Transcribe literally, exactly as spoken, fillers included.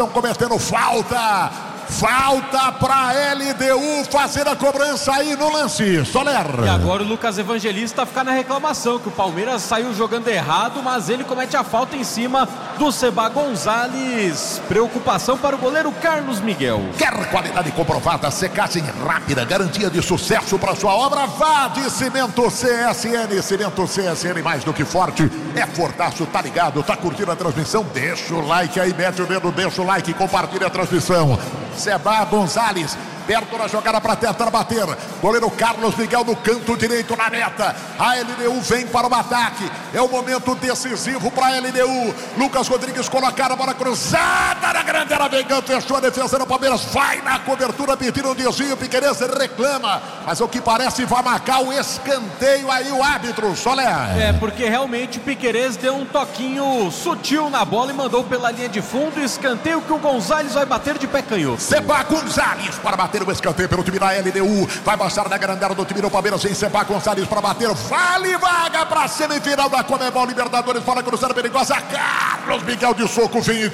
Estão cometendo falta. Falta para L D U fazer a cobrança aí no lance. Soler. E agora o Lucas Evangelista fica na reclamação que o Palmeiras saiu jogando errado, mas ele comete a falta em cima do Seba Gonzalez. Preocupação para o goleiro Carlos Miguel. Quer qualidade comprovada, secagem rápida, garantia de sucesso para sua obra? Vá de Cimento C S N. Cimento C S N, mais do que forte, é fortaço, tá ligado, tá curtindo a transmissão? Deixa o like aí, mete o dedo, deixa o like, compartilha a transmissão. Seba Gonzalez, perto da jogada para tentar bater. Goleiro Carlos Miguel no canto direito na meta. A L D U vem para o ataque. É o momento decisivo para a L D U. Lucas Rodrigues colocar a bola cruzada na grande área, vengando, fechou a defesa do Palmeiras. Vai na cobertura, pedindo um desvio. Piquerez reclama, mas o que parece vai marcar o escanteio aí o árbitro, Soler. É, porque realmente o Piquerez deu um toquinho sutil na bola e mandou pela linha de fundo. Escanteio que o Gonzalez vai bater de pé canhoto. Seba Gonzalez para bater o escanteio pelo time da L D U. Vai baixar na grande área do time do Palmeiras em Seba Gonzalez para bater. Vale vaga para a semifinal da Conmebol Libertadores. Bola cruzada perigosa. Carlos Miguel de soco, vinte.